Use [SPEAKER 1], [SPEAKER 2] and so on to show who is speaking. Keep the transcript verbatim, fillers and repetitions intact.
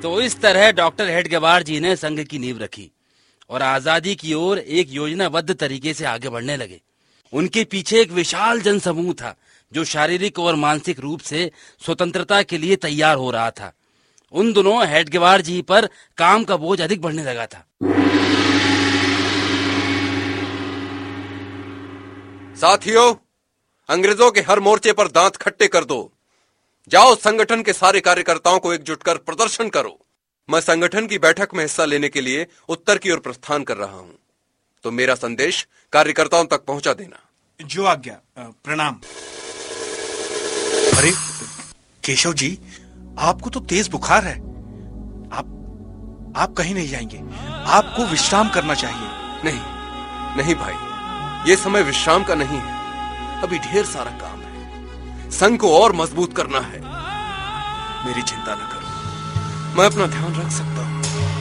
[SPEAKER 1] तो इस तरह डॉक्टर हेडगेवार जी ने संघ की नींव रखी और आजादी की ओर एक योजनाबद्ध तरीके से आगे बढ़ने लगे। उनके पीछे एक विशाल जनसमूह था जो शारीरिक और मानसिक रूप से स्वतंत्रता के लिए तैयार हो रहा था। उन दिनों हेडगेवार जी पर काम का बोझ अधिक बढ़ने लगा था।
[SPEAKER 2] साथियों, अंग्रेजों के हर मोर्चे पर दांत खट्टे कर दो। जाओ, संगठन के सारे कार्यकर्ताओं को एकजुट कर प्रदर्शन करो। मैं संगठन की बैठक में हिस्सा लेने के लिए उत्तर की ओर प्रस्थान कर रहा हूं, तो मेरा संदेश कार्यकर्ताओं तक पहुंचा देना।
[SPEAKER 3] जो आज्ञा। प्रणाम। अरे केशव जी, आपको तो तेज बुखार है। आप आप कहीं नहीं जाएंगे, आपको विश्राम करना चाहिए।
[SPEAKER 2] नहीं नहीं भाई, ये समय विश्राम का नहीं है। अभी ढेर सारा काम है। संघ को और मजबूत करना है। मेरी चिंता न करो, मैं अपना ध्यान रख सकता हूं।